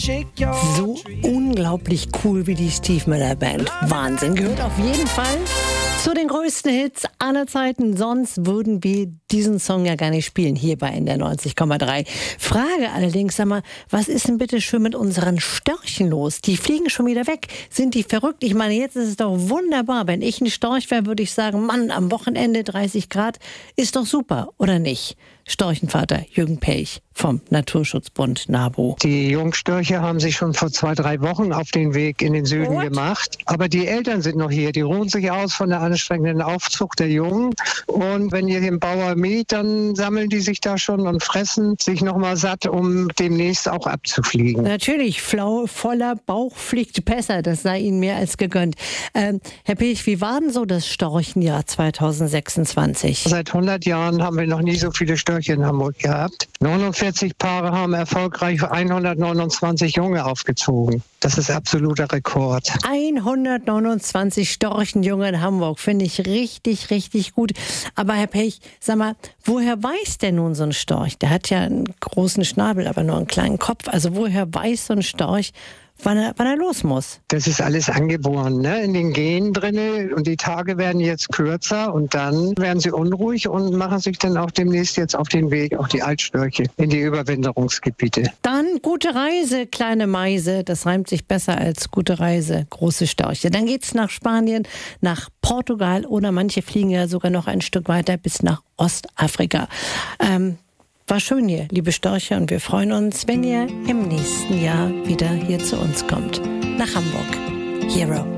So unglaublich cool wie die Steve Miller Band. Wahnsinn, gehört auf jeden Fall zu den größten Hits aller Zeiten. Sonst würden wir diesen Song ja gar nicht spielen, hier bei NDR 90,3. Frage allerdings, sag mal, was ist denn bitte schön mit unseren Störchen los? Die fliegen schon wieder weg. Sind die verrückt? Ich meine, jetzt ist es doch wunderbar. Wenn ich ein Storch wäre, würde ich sagen, Mann, am Wochenende 30 Grad ist doch super, oder nicht? Storchenvater Jürgen Pech vom Naturschutzbund NABU. Die Jungstörche haben sich schon vor 2-3 Wochen auf den Weg in den Süden gemacht. Aber die Eltern sind noch hier. Die ruhen sich aus von der anstrengenden Aufzucht der Jungen. Und wenn ihr den Bauer mäht, dann sammeln die sich da schon und fressen sich nochmal satt, um demnächst auch abzufliegen. Natürlich, voller Bauch fliegt besser. Das sei Ihnen mehr als gegönnt. Herr Pech, wie war denn so das Storchenjahr 2026? Seit 100 Jahren haben wir noch nie so viele Störche in Hamburg gehabt. 49 Paare haben erfolgreich 129 Junge aufgezogen. Das ist absoluter Rekord. 129 Storchenjunge in Hamburg, finde ich richtig, richtig gut. Aber Herr Pech, sag mal, woher weiß denn nun so ein Storch? Der hat ja einen großen Schnabel, aber nur einen kleinen Kopf. Also woher weiß so ein Storch, wann er los muss? Das ist alles angeboren, ne? In den Genen drin, und die Tage werden jetzt kürzer und dann werden sie unruhig und machen sich dann auch demnächst jetzt auf den Weg, auch die Altstörche, in die Überwinterungsgebiete. Dann gute Reise, kleine Meise. Das reimt sich besser als gute Reise, große Störche. Dann geht's nach Spanien, nach Portugal oder manche fliegen ja sogar noch ein Stück weiter bis nach Ostafrika. War schön hier, liebe Störche, und wir freuen uns, wenn ihr im nächsten Jahr wieder hier zu uns kommt. Nach Hamburg. Hero.